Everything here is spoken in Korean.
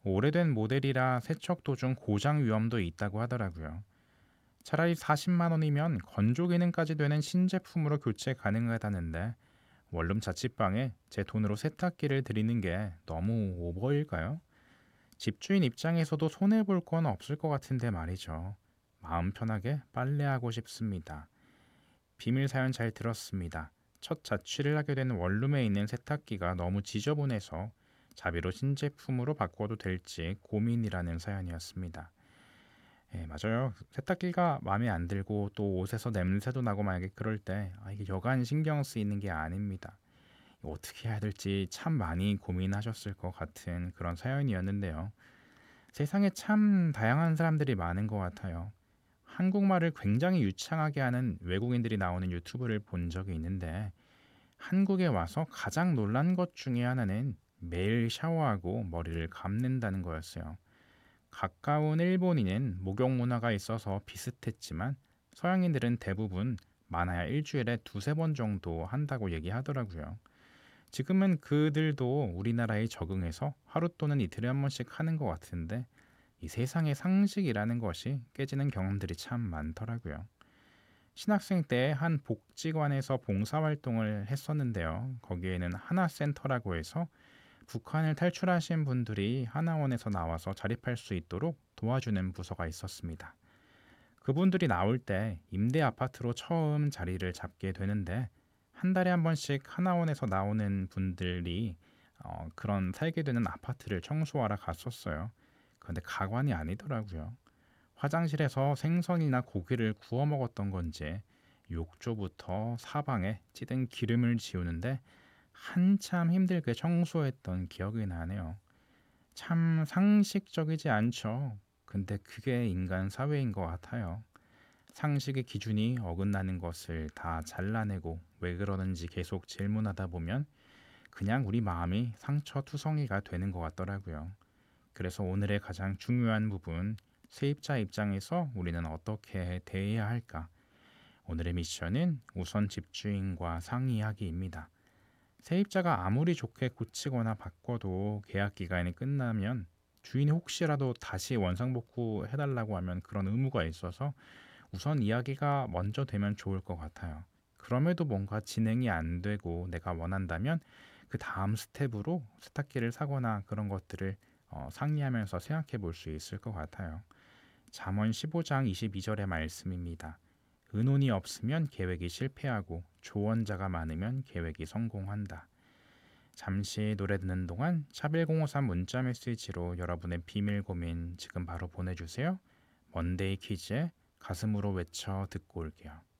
오래된 모델이라 세척 도중 고장 위험도 있다고 하더라고요. 차라리 40만 원이면 건조 기능까지 되는 신제품으로 교체 가능하다는데 원룸 자취방에 제 돈으로 세탁기를 드리는 게 너무 오버일까요? 집주인 입장에서도 손해볼 건 없을 것 같은데 말이죠. 마음 편하게 빨래하고 싶습니다. 비밀 사연 잘 들었습니다. 첫 자취를 하게 된 원룸에 있는 세탁기가 너무 지저분해서 자비로 신제품으로 바꿔도 될지 고민이라는 사연이었습니다. 예, 맞아요. 세탁기가 마음에 안 들고 또 옷에서 냄새도 나고 만약에 그럴 때 이게 여간 신경 쓰이는 게 아닙니다. 이거 어떻게 해야 될지 참 많이 고민하셨을 것 같은 그런 사연이었는데요. 세상에 참 다양한 사람들이 많은 것 같아요. 한국말을 굉장히 유창하게 하는 외국인들이 나오는 유튜브를 본 적이 있는데 한국에 와서 가장 놀란 것 중에 하나는 매일 샤워하고 머리를 감는다는 거였어요. 가까운 일본인은 목욕 문화가 있어서 비슷했지만 서양인들은 대부분 많아야 일주일에 두세 번 정도 한다고 얘기하더라고요. 지금은 그들도 우리나라에 적응해서 하루 또는 이틀에 한 번씩 하는 것 같은데 이 세상의 상식이라는 것이 깨지는 경험들이 참 많더라고요. 신학생 때 한 복지관에서 봉사활동을 했었는데요. 거기에는 하나센터라고 해서 북한을 탈출하신 분들이 하나원에서 나와서 자립할 수 있도록 도와주는 부서가 있었습니다. 그분들이 나올 때 임대 아파트로 처음 자리를 잡게 되는데 한 달에 한 번씩 하나원에서 나오는 분들이 그런 살게 되는 아파트를 청소하러 갔었어요. 그런데 가관이 아니더라고요. 화장실에서 생선이나 고기를 구워 먹었던 건지 욕조부터 사방에 찌든 기름을 지우는데 한참 힘들게 청소했던 기억이 나네요. 참 상식적이지 않죠. 근데 그게 인간 사회인 것 같아요. 상식의 기준이 어긋나는 것을 다 잘라내고 왜 그러는지 계속 질문하다 보면 그냥 우리 마음이 상처투성이가 되는 것 같더라고요. 그래서 오늘의 가장 중요한 부분, 세입자 입장에서 우리는 어떻게 대해야 할까? 오늘의 미션은 우선 집주인과 상의하기입니다. 세입자가 아무리 좋게 고치거나 바꿔도 계약 기간이 끝나면 주인이 혹시라도 다시 원상복구 해달라고 하면 그런 의무가 있어서 우선 이야기가 먼저 되면 좋을 것 같아요. 그럼에도 뭔가 진행이 안 되고 내가 원한다면 그 다음 스텝으로 세탁기를 사거나 그런 것들을 상의하면서 생각해 볼 수 있을 것 같아요. 잠언 15장 22절의 말씀입니다. 의논이 없으면 계획이 실패하고 조언자가 많으면 계획이 성공한다. 잠시 노래 듣는 동안 샵1053 문자 메시지로 여러분의 비밀 고민 지금 바로 보내주세요. 먼데이 퀴즈에 가슴으로 외쳐 듣고 올게요.